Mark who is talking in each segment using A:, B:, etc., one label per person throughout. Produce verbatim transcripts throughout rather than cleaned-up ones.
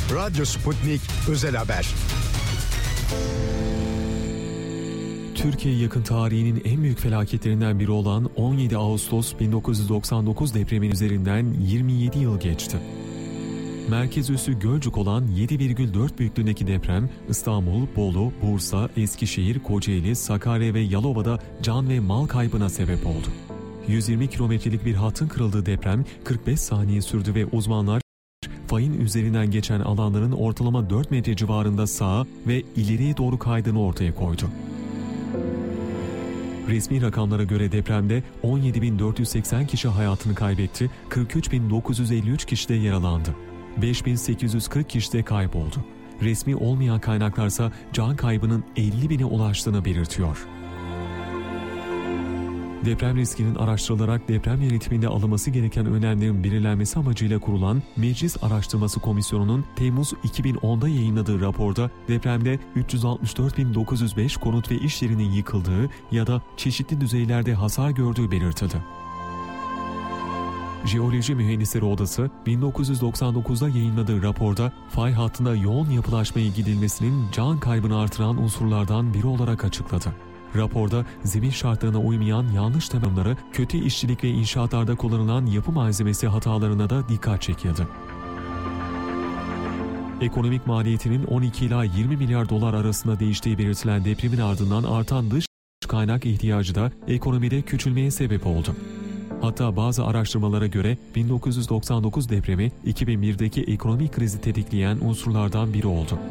A: Radyo Sputnik Özel Haber.
B: Türkiye yakın tarihinin en büyük felaketlerinden biri olan on yedi Ağustos bin dokuz yüz doksan dokuz depremin üzerinden yirmi yedi yıl geçti. Merkez üssü Gölcük olan yedi virgül dört büyüklüğündeki deprem İstanbul, Bolu, Bursa, Eskişehir, Kocaeli, Sakarya ve Yalova'da can ve mal kaybına sebep oldu. yüz yirmi kilometrelik bir hattın kırıldığı deprem kırk beş saniye sürdü ve uzmanlar fayın üzerinden geçen alanların ortalama dört metre civarında sağa ve ileriye doğru kaydığını ortaya koydu. Resmi rakamlara göre depremde on yedi bin dört yüz seksen kişi hayatını kaybetti, kırk üç bin dokuz yüz elli üç kişi de yaralandı. beş bin sekiz yüz kırk kişi de kayboldu. Resmi olmayan kaynaklarsa can kaybının elli bine ulaştığını belirtiyor. Deprem riskinin araştırılarak deprem yönetiminde alınması gereken önlemlerin belirlenmesi amacıyla kurulan Meclis Araştırması Komisyonu'nun Temmuz iki bin onda yayınladığı raporda depremde üç yüz altmış dört bin dokuz yüz beş konut ve iş yerinin yıkıldığı ya da çeşitli düzeylerde hasar gördüğü belirtildi. Jeoloji Mühendisleri Odası bin dokuz yüz doksan dokuzda yayınladığı raporda fay hattında yoğun yapılaşmaya gidilmesinin can kaybını artıran unsurlardan biri olarak açıkladı. Raporda zemin şartlarına uymayan yanlış temelleri, kötü işçilik ve inşaatlarda kullanılan yapı malzemesi hatalarına da dikkat çekildi. Ekonomik maliyetinin on iki ila yirmi milyar dolar arasında değiştiği belirtilen depremin ardından artan dış kaynak ihtiyacı da ekonomide küçülmeye sebep oldu. Hatta bazı araştırmalara göre bin dokuz yüz doksan dokuz depremi iki bin birdeki ekonomik krizi tetikleyen unsurlardan biri oldu.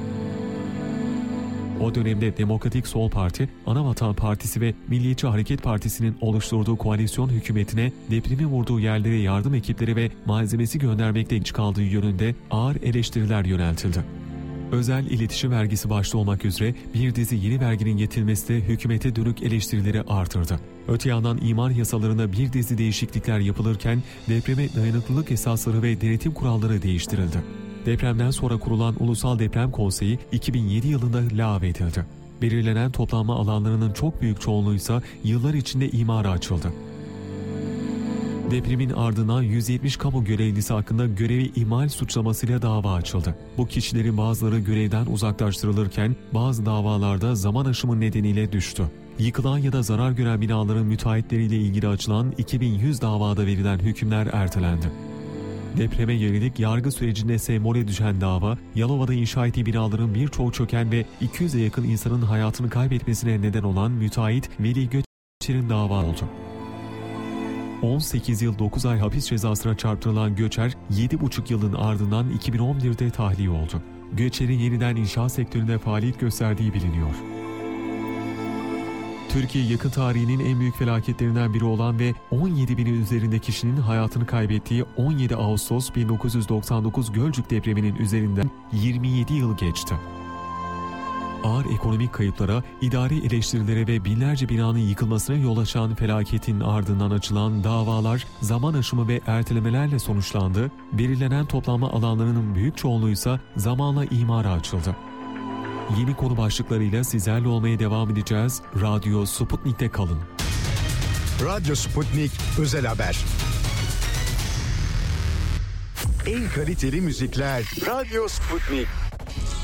B: O dönemde Demokratik Sol Parti, Anavatan Partisi ve Milliyetçi Hareket Partisi'nin oluşturduğu koalisyon hükümetine depremi vurduğu yerlere yardım ekipleri ve malzemesi göndermekte geç kaldığı yönünde ağır eleştiriler yöneltildi. Özel iletişim vergisi başta olmak üzere bir dizi yeni verginin getirilmesi de hükümete dönük eleştirileri artırdı. Öte yandan imar yasalarında bir dizi değişiklikler yapılırken depreme dayanıklılık esasları ve denetim kuralları değiştirildi. Depremden sonra kurulan Ulusal Deprem Konseyi iki bin yedi yılında lağvedildi. Belirlenen toplanma alanlarının çok büyük çoğunluğuysa yıllar içinde imara açıldı. Depremin ardından yüz yetmiş kamu görevlisi hakkında görevi ihmal suçlamasıyla dava açıldı. Bu kişilerin bazıları görevden uzaklaştırılırken bazı davalarda zaman aşımı nedeniyle düştü. Yıkılan ya da zarar gören binaların müteahhitleriyle ilgili açılan iki bin yüz davada verilen hükümler ertelendi. Depreme yönelik yargı sürecinde semole düşen dava, Yalova'da inşa ettiği binaların birçoğu çöken ve iki yüze yakın insanın hayatını kaybetmesine neden olan müteahhit Veli Göçer'in dava oldu. on sekiz yıl dokuz ay hapis cezasına çarptırılan Göçer, yedi buçuk yılın ardından iki bin on birde tahliye oldu. Göçer'in yeniden inşaat sektöründe faaliyet gösterdiği biliniyor. Türkiye yakın tarihinin en büyük felaketlerinden biri olan ve on yedi binin üzerinde kişinin hayatını kaybettiği on yedi Ağustos bin dokuz yüz doksan dokuz Gölcük depreminin üzerinden yirmi yedi yıl geçti. Ağır ekonomik kayıplara, idari eleştirilere ve binlerce binanın yıkılmasına yol açan felaketin ardından açılan davalar zaman aşımı ve ertelemelerle sonuçlandı, belirlenen toplanma alanlarının büyük çoğunluğuysa zamanla imara açıldı. Yeni konu başlıklarıyla sizlerle olmaya devam edeceğiz. Radyo Sputnik'te kalın.
A: Radyo Sputnik Özel Haber. En kaliteli müzikler Radyo Sputnik.